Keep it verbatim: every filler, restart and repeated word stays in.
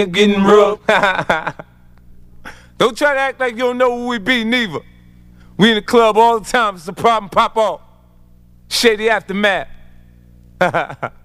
getting rough. Don't try to act like you don't know who we be, neither. We in the club all the time, it's a problem, pop off. Shady Aftermath.